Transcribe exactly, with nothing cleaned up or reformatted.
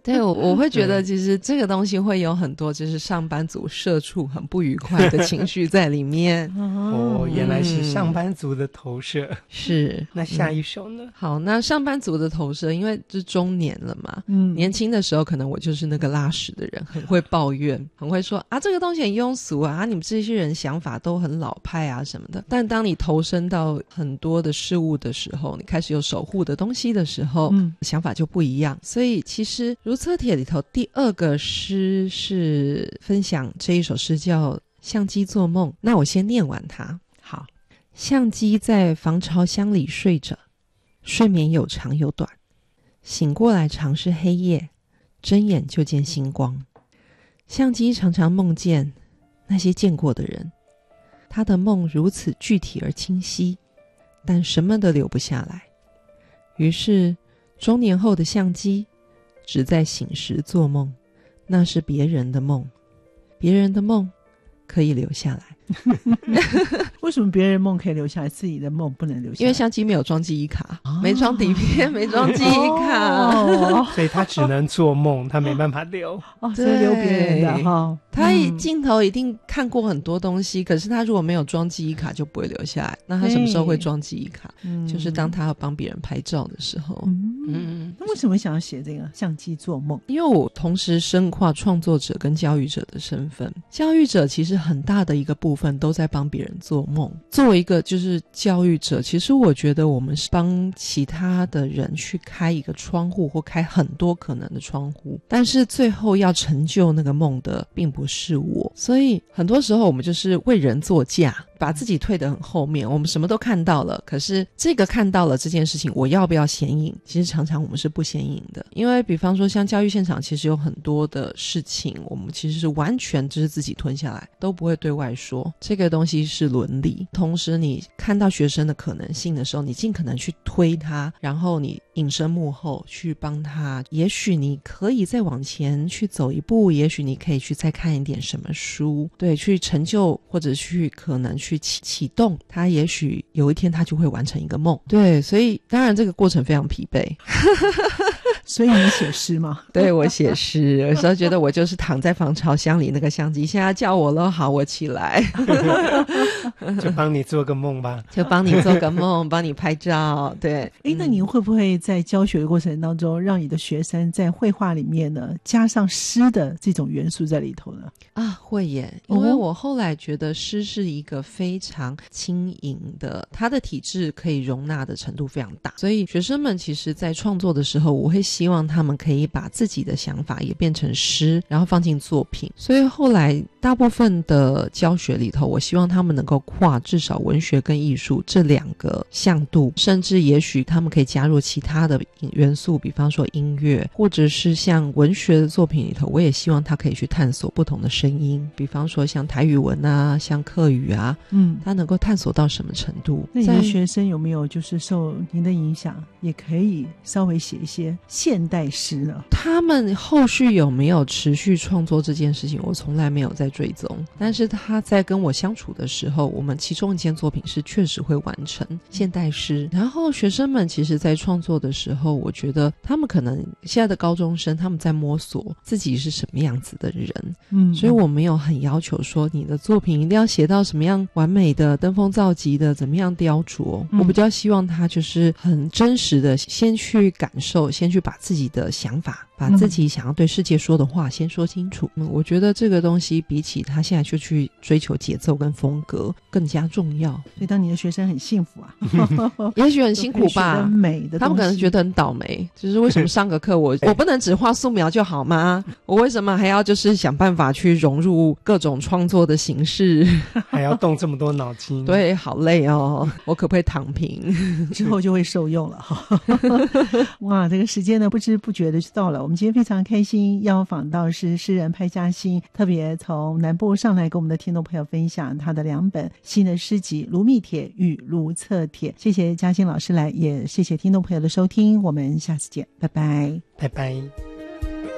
对，我我会觉得其实这个东西会有很多就是上班族社畜很不愉快的情绪在里面。 哦，原来是上班族的投射。 嗯、是。 那下一首呢、 嗯、好，那上班族的投射因为是中年了嘛， 嗯， 年轻的时候可能我就是那个拉屎的人，很会抱怨，很会说啊这个东西很庸俗啊，你们这些人想法都很老派啊什么的。但当你投身到很多的事物的时候，你开始有守护的东西的时候、嗯、想法就不一样。所以其实如册帖里头第二个诗是分享这一首诗叫相机做梦，那我先念完它。好，相机在防潮箱里睡着，睡眠有长有短，醒过来常是黑夜，睁眼就见星光。相机常常梦见那些见过的人，他的梦如此具体而清晰，但什么都留不下来。于是中年后的相机只在醒时做梦，那是别人的梦，别人的梦可以留下来。 为什么别人梦可以留下来，自己的梦不能留下来？ 因为相机没有装记忆卡、哦、没装底片，没装记忆卡、 哦、所以他只能做梦，他没办法留。 哦，所以留别人的哈。 他镜头一定看过很多东西、嗯、可是他如果没有装记忆卡就不会留下来。那他什么时候会装记忆卡？就是当他要帮别人拍照的时候。 嗯嗯，那为什么想要写这个相机做梦？ 因为我同时身跨创作者跟教育者的身份。教育者其实很大的一个部分都在帮别人做梦。作为一个就是教育者，其实我觉得我们是帮其他的人去开一个窗户，或开很多可能的窗户，但是最后要成就那个梦的并不是我。所以很多时候我们就是为人作嫁，把自己退得很后面，我们什么都看到了，可是这个看到了这件事情我要不要显影，其实常常我们是不显影的。因为比方说像教育现场其实有很多的事情我们其实是完全就是自己吞下来，都不会对外说，这个东西是伦理。同时你看到学生的可能性的时候，你尽可能去推他，然后你隐身幕后去帮他，也许你可以再往前去走一步，也许你可以去再看一点什么书，对，去成就或者去可能去启启动他，也许有一天他就会完成一个梦。对，所以当然这个过程非常疲惫。 所以你写诗吗？ 对，我写诗。有时候觉得我就是躺在防潮箱里那个相机，现在叫我了，好，我起来。 就帮你做个梦吧。 就帮你做个梦，帮你拍照。对。 诶，那你会不会在教学的过程当中，让你的学生在绘画里面呢，加上诗的这种元素在里头呢？ 啊，会耶。因为我后来觉得诗是一个非常轻盈的，它的体制可以容纳的程度非常大，所以学生们其实在创作的时候，我会希望他们可以把自己的想法也变成诗，然后放进作品。所以后来大部分的教学里头，我希望他们能够跨至少文学跟艺术这两个向度，甚至也许他们可以加入其他的元素，比方说音乐，或者是像文学的作品里头，我也希望他可以去探索不同的声音，比方说像台语文啊，像客语啊，嗯，他能够探索到什么程度。 那你的学生有没有就是受您的影响，也可以稍微写一些现代诗呢？ 他们后续有没有持续创作这件事情，我从来没有在追踪，但是他在跟我相处的时候，我们其中一件作品是确实会完成现代诗。然后学生们其实在创作的时候，我觉得他们可能现在的高中生，他们在摸索自己是什么样子的人，嗯，所以我没有很要求说你的作品一定要写到什么样完美的登峰造极的怎么样雕琢、嗯、我比较希望他就是很真实的先去感受，先去把自己的想法，把自己想要对世界说的话先说清楚、嗯、我觉得这个东西比起他现在就去追求节奏跟风格更加重要。 所以当你的学生很幸福啊也许很辛苦吧， 美的他们可能觉得很倒霉，就是为什么上个课我我不能只画素描就好吗？我为什么还要就是想办法去融入各种创作的形式， 还要动这么多脑筋？ 对，好累哦，我可不可以躺平？ 之后就会受用了哇，这个时间呢不知不觉的就到了。我们今天非常开心邀访到是诗人派嘉星，特别从南部上来跟我们的听众朋友分享他的两本新的诗集《卢密帖》与《卢册帖》。谢谢嘉星老师来，也谢谢听众朋友的收听，我们下次见，拜拜， 拜拜。